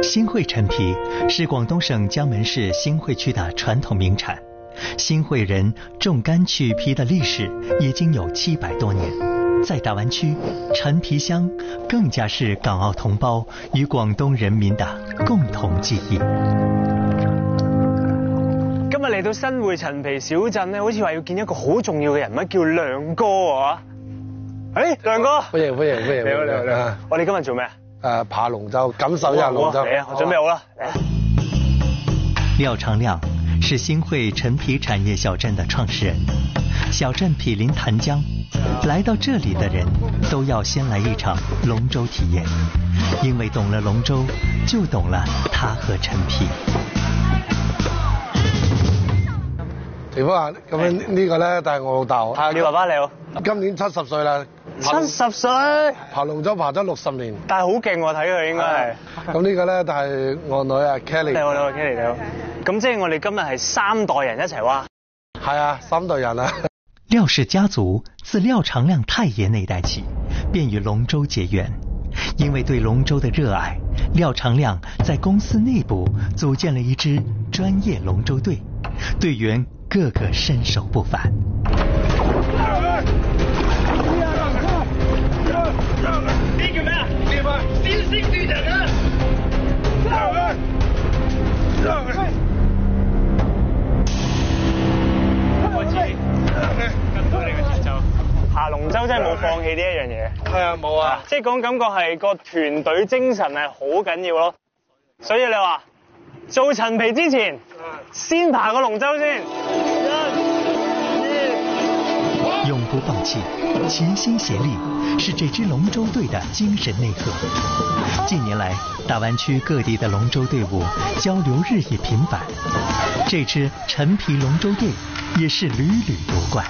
新会陈皮是广东省江门市新会区的传统名产，新会人种柑取皮的历史已经有700多年。在大湾区，陈皮香更加是港澳同胞与广東人民的共同記憶。 今日嚟到新會陳皮小鎮咧，好似話要見一個好重要嘅人物，叫亮哥喎。誒，亮哥， 歡迎。 你好。我哋今日做咩？ 爬龍舟，感受一下龍舟。 嚟啊，我準備好啦。 廖長亮是新會陳皮產業小鎮的創始人，小鎮毗鄰潭江，來到這裡的人都要先來一場龍舟體驗，因為懂了龍舟，就懂了他和陳皮。 地方啊，咁樣呢個咧就係我老豆。 係，你爸爸你好。 今年70歲啦。 70歲？ 爬龍舟爬咗60年。 但係好勁喎，睇佢應該係。 咁呢個咧就係我女啊 Kelly。 你好 Kelly 你好。咁即係我哋今日係3代人一齊挖。 係啊，3代人啊。 廖氏家族自廖長亮太爺那代起，便與龍舟結緣。因為對龍舟的熱愛，廖長亮在公司內部組建了一支專業龍舟隊，隊員個個身手不凡。 呢叫咩啊？先聲奪人啊！跟到你嘅節奏，爬龍舟真係冇放棄呢一樣嘢。 係啊，冇啊。 即係講感覺係個團隊精神係好緊要咯。所以你話做陳皮之前，先爬個龍舟先。 永不放棄，齊心協力，是這支龍舟隊的精神內核。近年來，大灣區各地的龍舟隊伍交流日益頻繁，這支陳皮龍舟隊也是屢屢奪冠。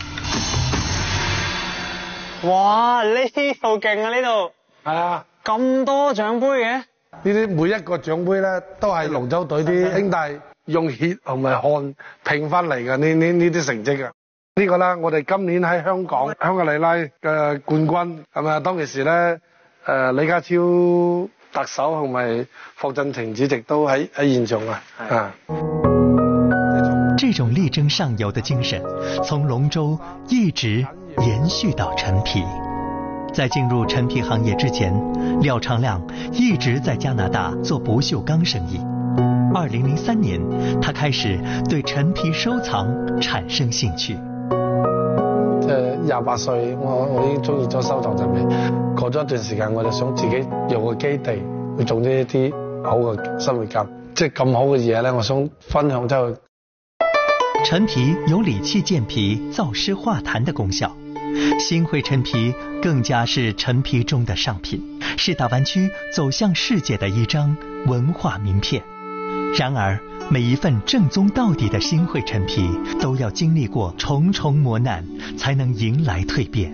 哇！呢度勁啊！呢度係啊， 咁多獎杯嘅。 呢啲每一個獎杯咧，都係龍舟隊啲兄弟用血同埋汗拼翻嚟嘅呢啲成績啊！呢個啦，我哋今年喺香港香格里拉嘅冠軍係咪？當其時咧，李家超特首同埋霍震霆主席都喺現場啊！ 這種力爭上游的精神，從龍舟一直延續到陳皮。在進入陳皮行業之前，廖長亮一直在加拿大做不鏽鋼生意。2003年，他開始對陳皮收藏產生興趣。 即係28歲，我已經中意咗收藏陳皮。過咗一段時間，我就想自己有個基地去種呢一啲好嘅生活柑，即係咁好嘅嘢咧，我想分享出去。 陳皮有理氣健脾、燥濕化痰的功效，新會陳皮更加是陳皮中的上品，是大灣區走向世界的一張文化名片。然而，每一份正宗到底的新會陳皮，都要經歷過重重磨難，才能迎來蛻變。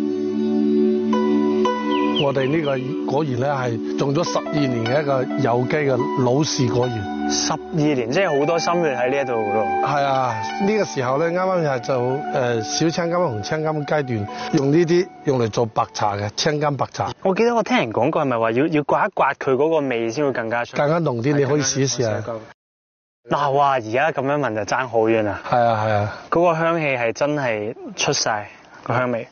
我哋呢個果園咧係種咗12年嘅一個有機嘅老氏果園。 12年，即係好多心血喺呢一度噶咯。 係啊，呢個時候咧啱啱係就小青柑同青柑階段，用呢啲用嚟做白茶嘅青柑白茶。 我記得我聽人講過，係咪話要刮一刮佢嗰個味先會更加出？ 更加濃啲，你可以試一試啊。 嗱，哇！而家咁樣聞就爭好遠啊。 係啊係啊， 嗰個香氣係真係出晒個香味。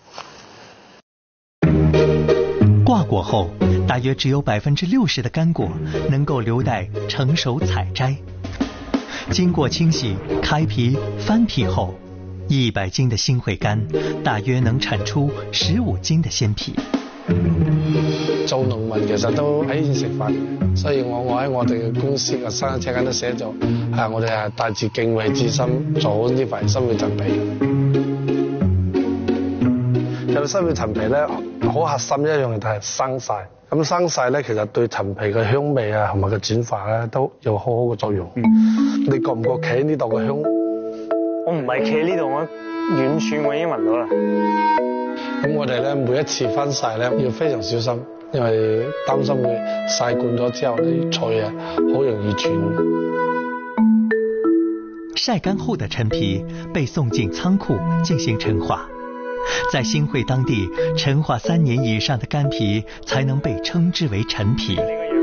掛果後，大約只有60%的乾果能夠留待成熟採摘。經過清洗、開皮、翻皮後，100斤的新會柑大約能產出15斤的鮮皮。 做農民其實都喺現食飯，所以我喺我哋嘅公司嘅生產車間都寫咗，我哋係帶住敬畏之心做好呢塊新會陳皮。有新會陳皮咧，好核心一樣嘢就係生曬。咁生曬咧，其實對陳皮嘅香味啊，同埋嘅轉化咧，都有好好嘅作用。你覺唔覺企喺呢度嘅香？ 我唔係企喺呢度，我遠處我已經聞到啦。 咁我哋咧每一次翻曬咧，要非常小心，因為擔心會曬慣咗之後，啲菜啊好容易傳。 曬乾後的陳皮被送進倉庫進行陳化。在新會當地陳化3年以上的乾皮才能被稱之為陳皮。